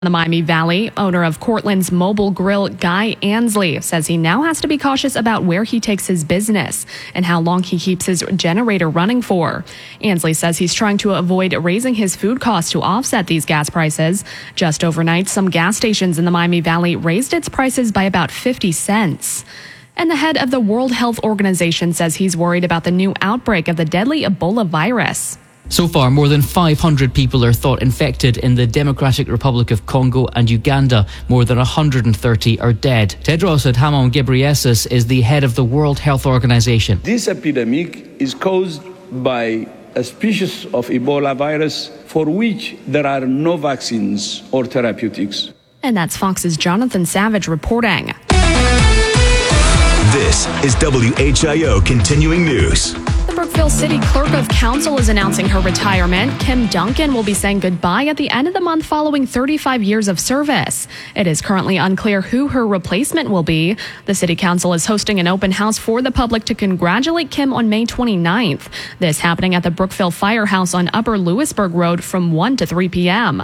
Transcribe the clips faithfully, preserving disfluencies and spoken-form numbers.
The Miami Valley, owner of Cortland's Mobile Grill, Guy Ansley, says he now has to be cautious about where he takes his business and how long he keeps his generator running for. Ansley says he's trying to avoid raising his food costs to offset these gas prices. Just overnight, some gas stations in the Miami Valley raised its prices by about fifty cents. And the head of the World Health Organization says he's worried about the new outbreak of the deadly Ebola virus. So far, more than five hundred people are thought infected in the Democratic Republic of Congo and Uganda. More than one hundred thirty are dead. Tedros Adhanom Ghebreyesus is the head of the World Health Organization. This epidemic is caused by a species of Ebola virus for which there are no vaccines or therapeutics. And that's Fox's Jonathan Savage reporting. This is W H I O Continuing News. The Brookville City Clerk of Council is announcing her retirement. Kim Duncan will be saying goodbye at the end of the month following thirty-five years of service. It is currently unclear who her replacement will be. The City Council is hosting an open house for the public to congratulate Kim on May twenty-ninth. This happening at the Brookville Firehouse on Upper Lewisburg Road from one to three p.m.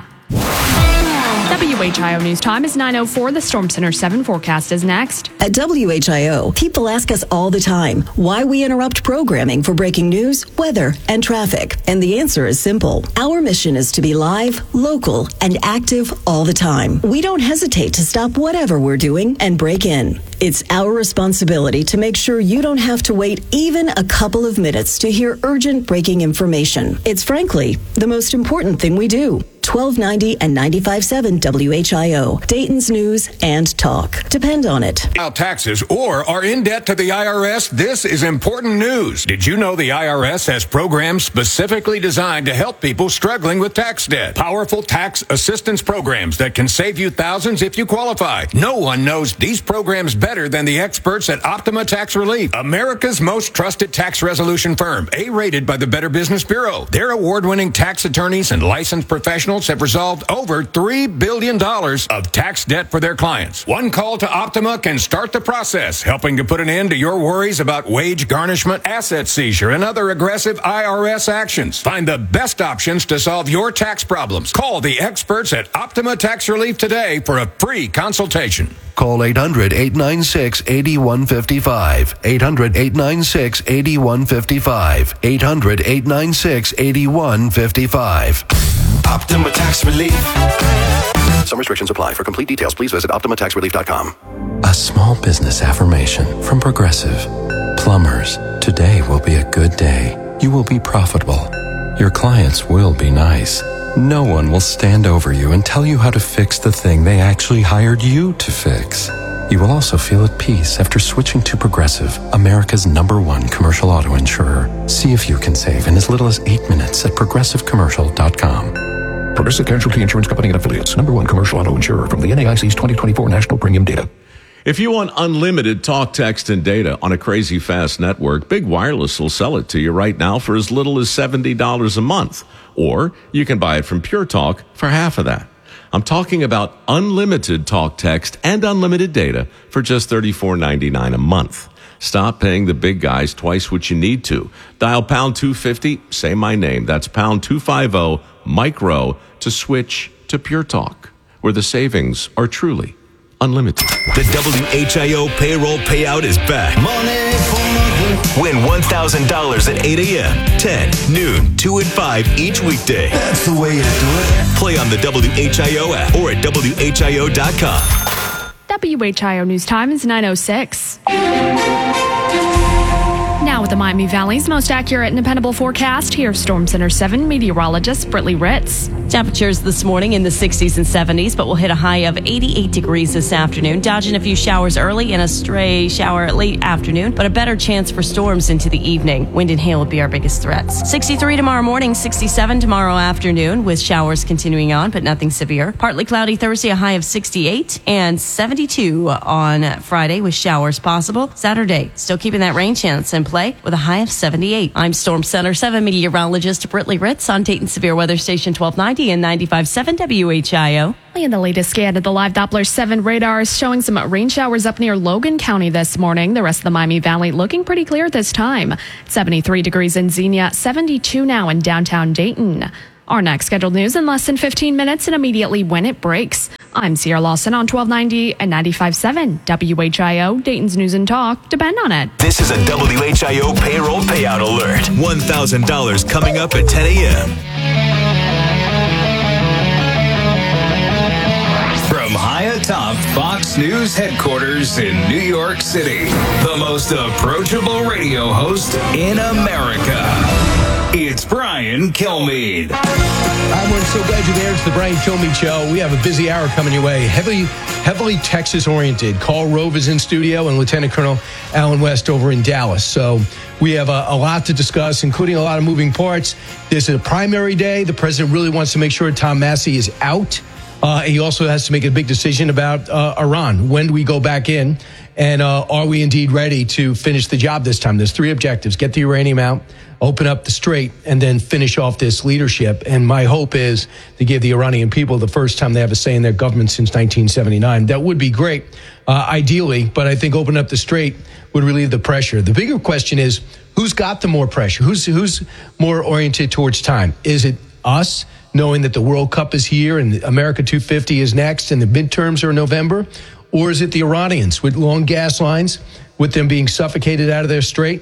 W H I O News Time is nine oh four. The Storm Center seven forecast is next. At W H I O, people ask us all the time why we interrupt programming for breaking news, weather, and traffic. And the answer is simple. Our mission is to be live, local, and active all the time. We don't hesitate to stop whatever we're doing and break in. It's our responsibility to make sure you don't have to wait even a couple of minutes to hear urgent breaking information. It's frankly the most important thing we do. twelve ninety and ninety-five point seven W H I O, Dayton's News and Talk. Depend on it. File taxes or are in debt to the I R S? This is important news. Did you know the I R S has programs specifically designed to help people struggling with tax debt? Powerful tax assistance programs that can save you thousands if you qualify. No one knows these programs better than the experts at Optima Tax Relief, America's most trusted tax resolution firm, A-rated by the Better Business Bureau. Their award-winning tax attorneys and licensed professionals have resolved over three billion dollars of tax debt for their clients. One call to Optima can start the process, helping to put an end to your worries about wage garnishment, asset seizure, and other aggressive I R S actions. Find the best options to solve your tax problems. Call the experts at Optima Tax Relief today for a free consultation. Call eight hundred, eight nine six, eight one five five. eight hundred, eight nine six, eight one five five. eight hundred, eight nine six, eight one five five. Optima Tax Relief. Some restrictions apply. For complete details, please visit optima tax relief dot com. A small business affirmation from Progressive. Plumbers, today will be a good day. You will be profitable. Your clients will be nice. No one will stand over you and tell you how to fix the thing they actually hired you to fix. You will also feel at peace after switching to Progressive, America's number one commercial auto insurer. See if you can save in as little as eight minutes at progressive commercial dot com. Progressive Casualty Insurance Company and Affiliates. Number one commercial auto insurer from the N A I C's twenty twenty-four National Premium Data. If you want unlimited talk, text, and data on a crazy fast network, Big Wireless will sell it to you right now for as little as seventy dollars a month. Or you can buy it from Pure Talk for half of that. I'm talking about unlimited talk, text, and unlimited data for just thirty-four ninety-nine a month. Stop paying the big guys twice what you need to. Dial pound two fifty, say my name. That's pound two fifty, micro, to switch to Pure Talk, where the savings are truly unlimited. The W H I O payroll payout is back. Money for Win one thousand dollars at eight a.m., ten, noon, two, and five each weekday. That's the way to do it. Play on the W H I O app or at W H I O dot com. W H I O News Time is nine oh six. Now with the Miami Valley's most accurate and dependable forecast, here's Storm Center seven meteorologist Britley Ritz. Temperatures this morning in the sixties and seventies, but we'll hit a high of eighty-eight degrees this afternoon. Dodging a few showers early and a stray shower late afternoon, but a better chance for storms into the evening. Wind and hail will be our biggest threats. sixty-three tomorrow morning, sixty-seven tomorrow afternoon, with showers continuing on, but nothing severe. Partly cloudy Thursday, a high of sixty-eight, and seventy-two on Friday with showers possible. Saturday, still keeping that rain chance in play with a high of seventy-eight. I'm Storm Center seven meteorologist Britley Ritz on Dayton Severe Weather Station twelve ninety and ninety-five point seven W H I O. And the latest scan of the live Doppler seven radar is showing some rain showers up near Logan County this morning. The rest of the Miami Valley looking pretty clear at this time. seventy-three degrees in Xenia, seventy-two now in downtown Dayton. Our next scheduled news in less than fifteen minutes and immediately when it breaks. I'm Sierra Lawson on twelve ninety and ninety-five point seven W H I O, Dayton's News and Talk. Depend on it. This is a W H I O payroll payout alert. one thousand dollars coming up at ten a.m. From high atop Fox News headquarters in New York City, the most approachable radio host in America. It's Brian Kilmeade. I'm so glad you're there. It's the Brian Kilmeade Show. We have a busy hour coming your way. Heavily, heavily Texas-oriented. Karl Rove is in studio and Lieutenant Colonel Alan West over in Dallas. So we have a, a lot to discuss, including a lot of moving parts. This is a primary day. The president really wants to make sure Tom Massie is out. Uh, he also has to make a big decision about uh, Iran. When do we go back in? And uh, are we indeed ready to finish the job this time? There's three objectives. Get the uranium out, open up the strait, and then finish off this leadership. And my hope is to give the Iranian people the first time they have a say in their government since nineteen seventy-nine. That would be great, uh, ideally, but I think opening up the strait would relieve the pressure. The bigger question is, who's got the more pressure? Who's, who's more oriented towards time? Is it us, knowing that the World Cup is here and America two fifty is next and the midterms are in November? Or is it the Iranians with long gas lines, with them being suffocated out of their strait,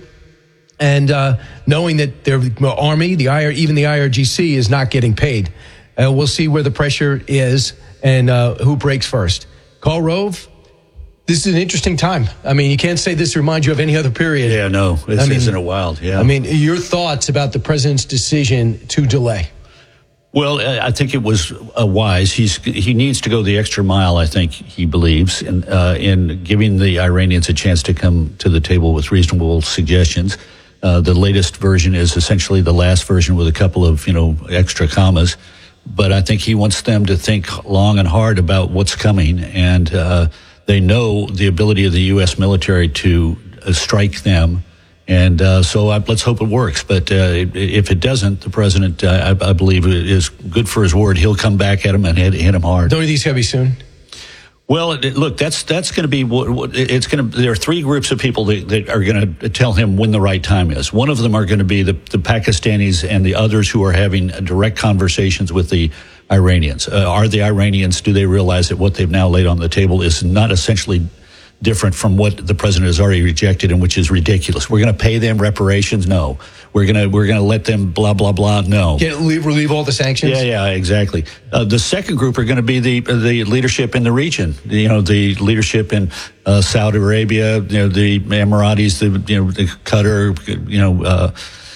and uh, knowing that their army, the I R, even the I R G C, is not getting paid? Uh, we'll see where the pressure is and uh, who breaks first. Karl Rove, this is an interesting time. I mean, you can't say this reminds you of any other period. Yeah, no, it's, I mean, isn't it wild? Yeah. I mean, your thoughts about the president's decision to delay? Well, I think it was uh, wise. He's he needs to go the extra mile, I think he believes, in, uh, in giving the Iranians a chance to come to the table with reasonable suggestions. Uh, the latest version is essentially the last version with a couple of, you know, extra commas. But I think he wants them to think long and hard about what's coming. And uh, they know the ability of the U S military to uh, strike them. And uh, so I, let's hope it works. But uh, if it doesn't, the president, uh, I, I believe, is good for his word. He'll come back at him and hit, hit him hard. Don't you think it's going to be soon? Well, it, look, that's that's going to be what, what it's going to. There are three groups of people that, that are going to tell him when the right time is. One of them are going to be the, the Pakistanis and the others who are having direct conversations with the Iranians. Uh, are the Iranians? Do they realize that what they've now laid on the table is not essentially different from what the president has already rejected, and which is ridiculous? We're going to pay them reparations? No. We're going to we're going to let them blah blah blah? No. Can't leave, relieve all the sanctions? Yeah, yeah, exactly. Uh, the second group are going to be the the leadership in the region. You know, the leadership in uh, Saudi Arabia, you know, the Emiratis, the you know, the Qatar, you know. Uh,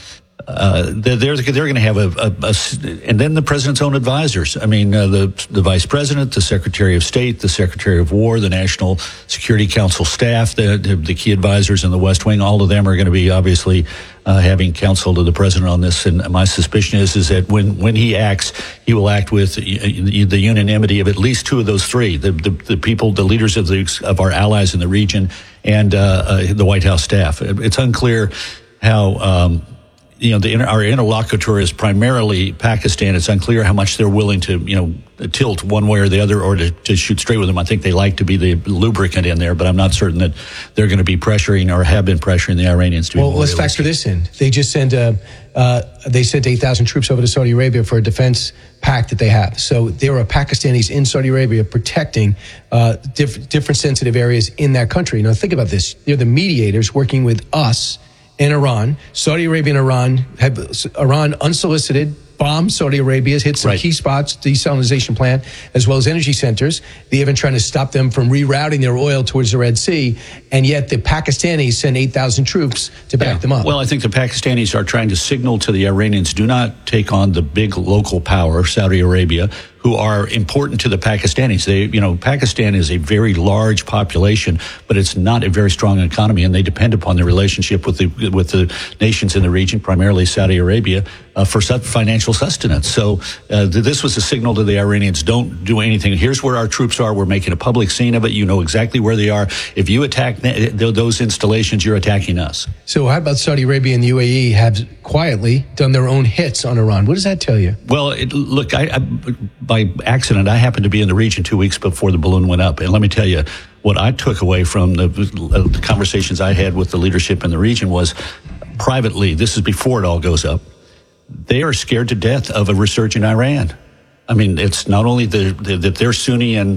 Uh, they're they're, they're going to have a, a, a, and then the president's own advisors. I mean, uh, the the vice president, the secretary of state, the secretary of war, the National Security Council staff, the the, the key advisors in the West Wing. All of them are going to be obviously uh, having counsel to the president on this. And my suspicion is is that when when he acts, he will act with the unanimity of at least two of those three: the the, the people, the leaders of the of our allies in the region, and uh, uh, the White House staff. It's unclear how. Um, You know, the, our interlocutor is primarily Pakistan. It's unclear how much they're willing to, you know, tilt one way or the other, or to, to shoot straight with them. I think they like to be the lubricant in there, but I'm not certain that they're going to be pressuring or have been pressuring the Iranians to. Well, let's factor this in. They just sent uh, uh, they sent eight thousand troops over to Saudi Arabia for a defense pact that they have. So there are Pakistanis in Saudi Arabia protecting uh, diff- different sensitive areas in that country. Now, think about this. They're the mediators working with us in Iran. Saudi Arabia and Iran have Iran unsolicited bombed Saudi Arabia, hit some right. key spots, desalinization plant, as well as energy centers. They even trying to stop them from rerouting their oil towards the Red Sea. And yet the Pakistanis send eight thousand troops to back yeah. them up. Well, I think the Pakistanis are trying to signal to the Iranians, do not take on the big local power, Saudi Arabia, who are important to the Pakistanis. They, you know, Pakistan is a very large population, but it's not a very strong economy, and they depend upon the relationship with the with the nations in the region, primarily Saudi Arabia, uh, for financial sustenance. So uh, this was a signal to the Iranians: don't do anything. Here's where our troops are. We're making a public scene of it. You know exactly where they are. If you attack those installations, you're attacking us. So how about Saudi Arabia and the U A E have quietly done their own hits on Iran? What does that tell you? Well, it, look, I, I by accident, I happened to be in the region two weeks before the balloon went up. And let me tell you, what I took away from the, the conversations I had with the leadership in the region was, privately, this is before it all goes up, they are scared to death of a resurgent Iran. I mean, it's not only the, the, that they're Sunni and